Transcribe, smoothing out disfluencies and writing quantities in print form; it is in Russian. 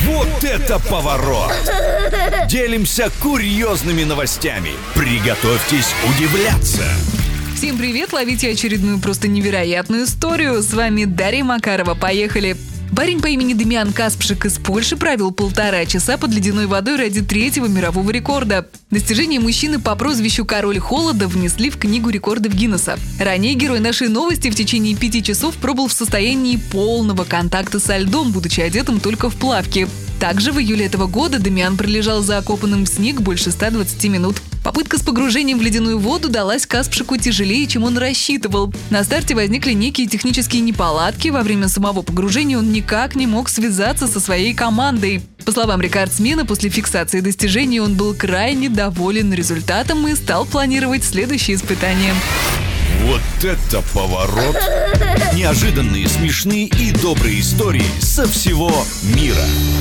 Вот это поворот! Делимся курьезными новостями. Приготовьтесь удивляться. Всем привет! Ловите очередную просто невероятную историю. С вами Дарья Макарова. Поехали! Парень по имени Демиан Каспшик из Польши провел 1,5 часа под ледяной водой ради 3-го мирового рекорда. Достижение мужчины по прозвищу «Король холода» внесли в книгу рекордов Гиннесса. Ранее герой нашей новости в течение 5 часов пробыл в состоянии полного контакта со льдом, будучи одетым только в плавки. Также в июле этого года Демиан пролежал закопанным в снег больше 120 минут. Попытка с погружением в ледяную воду далась Каспшику тяжелее, чем он рассчитывал. На старте возникли некие технические неполадки. Во время самого погружения он никак не мог связаться со своей командой. По словам рекордсмена, после фиксации достижений он был крайне доволен результатом и стал планировать следующие испытания. Вот это поворот! Неожиданные, смешные и добрые истории со всего мира.